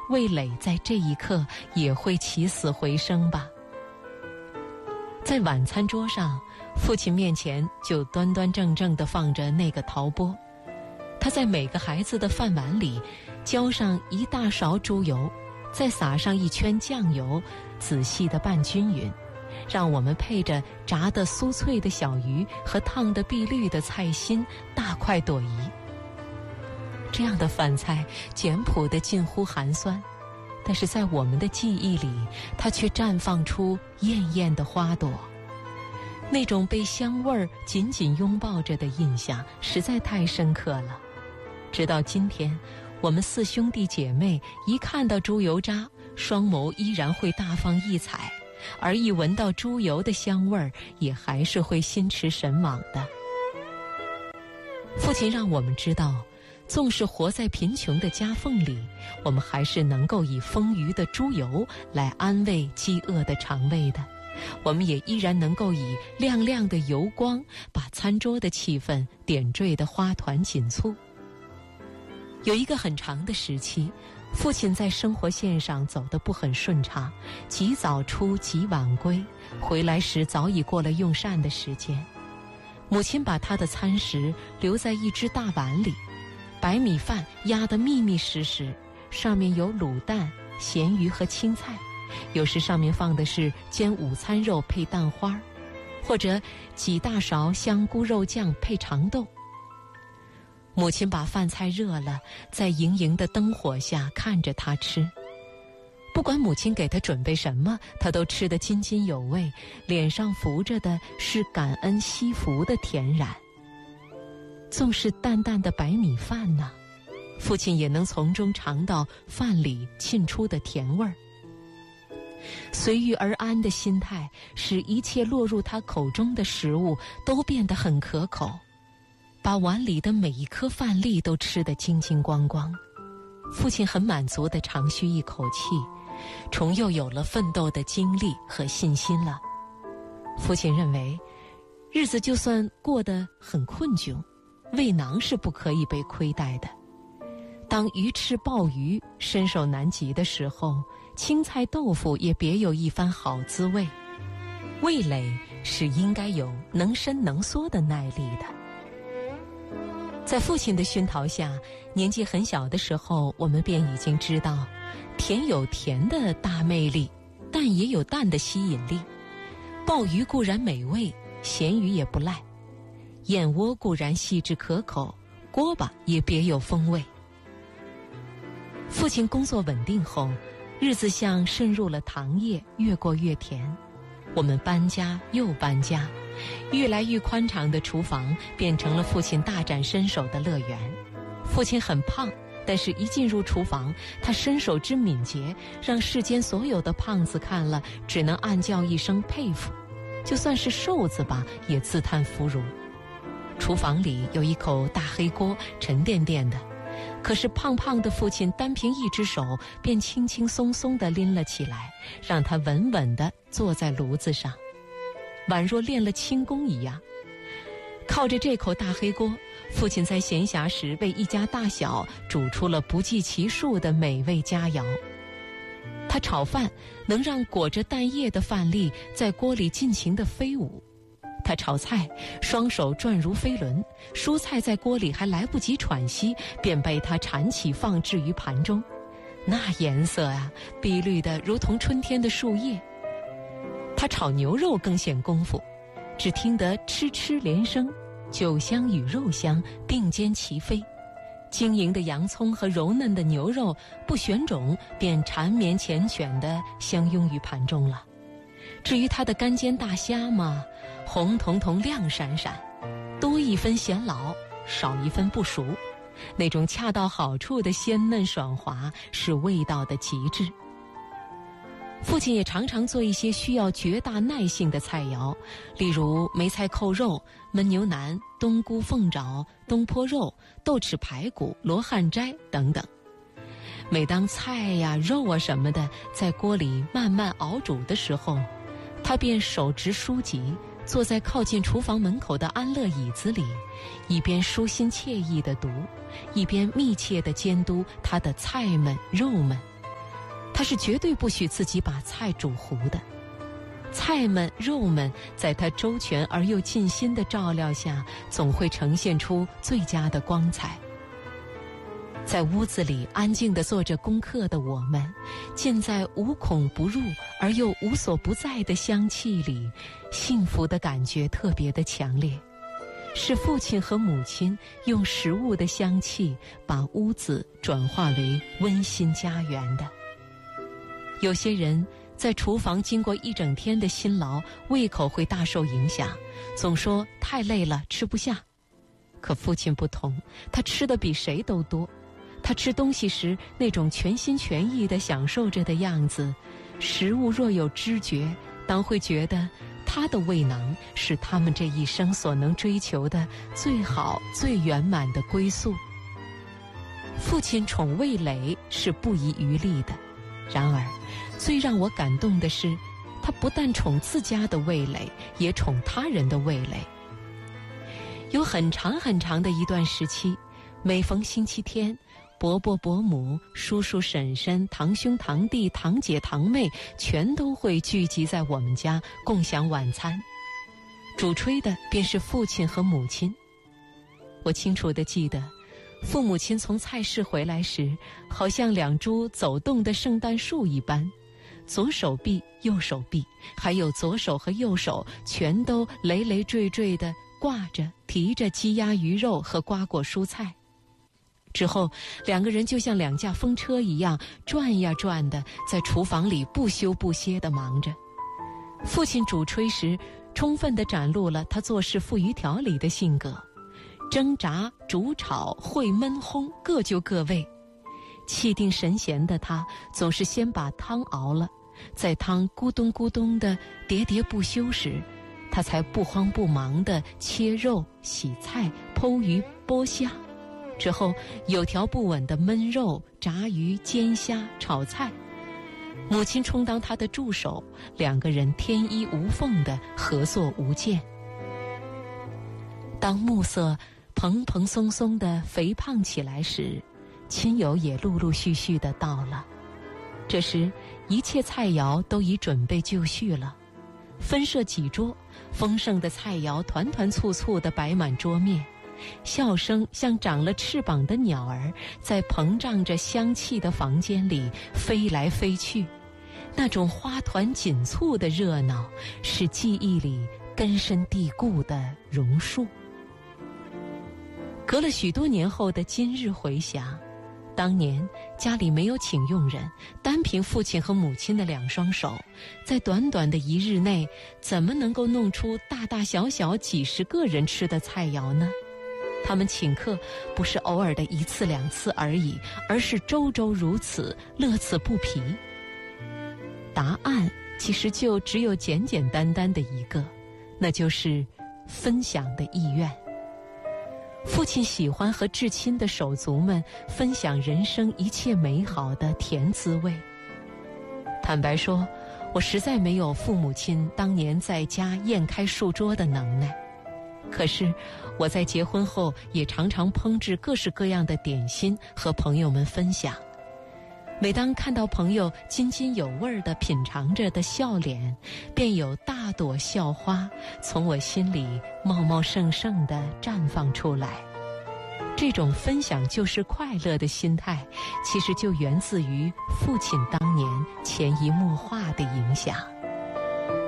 味蕾在这一刻也会起死回生吧。在晚餐桌上，父亲面前就端端正正地放着那个陶钵，他在每个孩子的饭碗里浇上一大勺猪油，再撒上一圈酱油，仔细地拌均匀，让我们配着炸得酥脆的小鱼和烫得碧绿的菜心大快朵颐。这样的饭菜简朴得近乎寒酸，但是在我们的记忆里，它却绽放出艳艳的花朵。那种被香味儿紧紧拥抱着的印象实在太深刻了。直到今天，我们4兄弟姐妹一看到猪油渣，双眸依然会大放异彩，而一闻到猪油的香味儿，也还是会心驰神往的。父亲让我们知道，纵是活在贫穷的夹缝里，我们还是能够以丰腴的猪油来安慰饥饿的肠胃的。我们也依然能够以亮亮的油光把餐桌的气氛点缀得花团锦簇。有一个很长的时期，父亲在生活线上走得不很顺畅，极早出极晚归，回来时早已过了用膳的时间。母亲把他的餐食留在一只大碗里，白米饭压得密密实实，上面有卤蛋、咸鱼和青菜，有时上面放的是煎午餐肉配蛋花，或者几大勺香菇肉酱配长豆。母亲把饭菜热了，在莹莹的灯火下看着他吃。不管母亲给他准备什么，他都吃得津津有味，脸上浮着的是感恩惜福的恬然。纵是淡淡的白米饭呢，父亲也能从中尝到饭里沁出的甜味儿。随遇而安的心态，使一切落入他口中的食物都变得很可口，把碗里的每一颗饭粒都吃得精精光光。父亲很满足地长吁一口气，重又有了奋斗的精力和信心了。父亲认为，日子就算过得很困窘，胃囊是不可以被亏待的。当鱼翅鲍鱼伸手难及的时候，青菜豆腐也别有一番好滋味。味蕾是应该有能伸能缩的耐力的。在父亲的熏陶下，年纪很小的时候，我们便已经知道，甜有甜的大魅力，淡也有淡的吸引力。鲍鱼固然美味，咸鱼也不赖；燕窝固然细致可口，锅巴也别有风味。父亲工作稳定后，日子像渗入了糖液，越过越甜。我们搬家又搬家，越来越宽敞的厨房变成了父亲大展身手的乐园。父亲很胖，但是一进入厨房，他身手之敏捷，让世间所有的胖子看了只能暗叫一声佩服，就算是瘦子吧，也自叹弗如。厨房里有一口大黑锅，沉甸甸的，可是胖胖的父亲单凭一只手便轻轻松松地拎了起来，让他稳稳地坐在炉子上，宛若练了轻功一样。靠着这口大黑锅，父亲在闲暇时为一家大小煮出了不计其数的美味佳肴。他炒饭能让裹着蛋液的饭粒在锅里尽情地飞舞，他炒菜双手转如飞轮，蔬菜在锅里还来不及喘息，便被他铲起放置于盘中，那颜色啊，碧绿的如同春天的树叶。他炒牛肉更显功夫，只听得哧哧连声，酒香与肉香并肩齐飞，晶莹的洋葱和柔嫩的牛肉不选种便缠绵缱绻地相拥于盘中了。至于他的干煎大虾嘛，红彤彤亮闪闪，多一分显老，少一分不熟，那种恰到好处的鲜嫩爽滑是味道的极致。父亲也常常做一些需要绝大耐性的菜肴，例如梅菜扣肉、焖牛腩、冬菇凤爪、东坡肉、豆豉排骨、罗汉斋等等。每当菜呀、肉啊什么的在锅里慢慢熬煮的时候，他便手执书籍，坐在靠近厨房门口的安乐椅子里，一边舒心惬意地读，一边密切地监督他的菜们肉们， 他是绝对不许自己把菜煮糊的。菜们、肉们在他周全而又尽心的照料下，总会呈现出最佳的光彩。在屋子里安静地做着功课的我们，浸在无孔不入而又无所不在的香气里，幸福的感觉特别的强烈，是父亲和母亲用食物的香气把屋子转化为温馨家园的。有些人在厨房经过一整天的辛劳，胃口会大受影响，总说太累了，吃不下。可父亲不同，他吃的比谁都多。他吃东西时那种全心全意地享受着的样子，食物若有知觉，当会觉得他的胃囊是他们这一生所能追求的最好最圆满的归宿。父亲宠味蕾是不遗余力的，然而最让我感动的是，他不但宠自家的味蕾，也宠他人的味蕾。有很长很长的一段时期，每逢星期天，伯伯伯母、叔叔婶婶、堂兄堂弟、堂姐堂妹全都会聚集在我们家共享晚餐，主炊的便是父亲和母亲。我清楚地记得，父母亲从菜市回来时，好像两株走动的圣诞树一般，左手臂、右手臂，还有左手和右手，全都累累赘赘地挂着、提着鸡鸭鱼肉和瓜果蔬菜。之后，两个人就像两架风车一样转呀转的，在厨房里不休不歇地忙着。父亲主炊时，充分地展露了他做事富于条理的性格，蒸炸、煮炒、烩焖烘各就各位。气定神闲的他，总是先把汤熬了，在汤咕咚咕咚的喋喋不休时，他才不慌不忙地切肉、洗菜、剖鱼、剥虾。之后有条不紊的焖肉、炸鱼、煎虾、炒菜，母亲充当他的助手，两个人天衣无缝的合作无间。当暮色蓬蓬松松的肥胖起来时，亲友也陆陆续续的到了。这时一切菜肴都已准备就绪了，分设几桌，丰盛的菜肴团团簇簇地摆满桌面，笑声像长了翅膀的鸟儿，在膨胀着香气的房间里飞来飞去。那种花团锦簇的热闹，是记忆里根深蒂固的榕树。隔了许多年后的今日回想，当年家里没有请佣人，单凭父亲和母亲的两双手，在短短的一日内，怎么能够弄出大大小小几十个人吃的菜肴呢？他们请客不是偶尔的一次两次而已，而是周周如此，乐此不疲。答案其实就只有简简单单的一个，那就是分享的意愿。父亲喜欢和至亲的手足们分享人生一切美好的甜滋味。坦白说，我实在没有父母亲当年在家宴开数桌的能耐。可是我在结婚后也常常烹制各式各样的点心和朋友们分享。每当看到朋友津津有味地品尝着的笑脸，便有大朵笑花从我心里茂茂盛盛地绽放出来。这种分享就是快乐的心态，其实就源自于父亲当年潜移默化的影响。